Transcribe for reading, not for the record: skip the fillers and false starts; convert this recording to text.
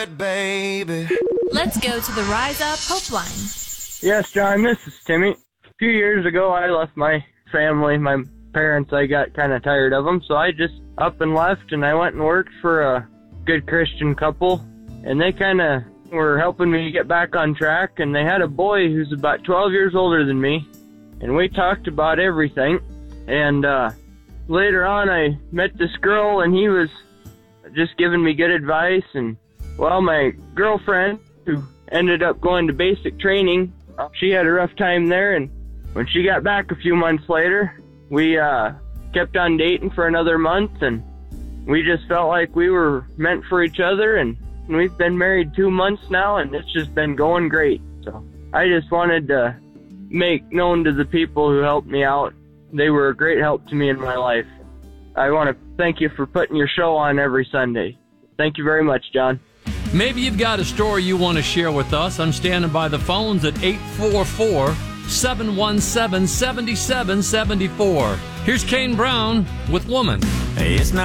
good, baby. Let's go to the Rise Up Hope Line. Yes, John, this is Timmy. A few years ago, I left my family, my parents. I got kind of tired of them, so I just up and left, and I went and worked for a good Christian couple, and they kind of were helping me get back on track, and they had a boy who's about 12 years older than me, and we talked about everything, and later on, I met this girl, and he was just giving me good advice, and, well, my girlfriend, who ended up going to basic training, she had a rough time there, and when she got back a few months later, we kept on dating for another month, and we just felt like we were meant for each other, and we've been married 2 months now, and it's just been going great. So I just wanted to make known to the people who helped me out. They were a great help to me in my life. I want to thank you for putting your show on every Sunday. Thank you very much, John. Maybe you've got a story you want to share with us. I'm standing by the phones at 844-717-7774. Here's Kane Brown with Woman. Hey, it's not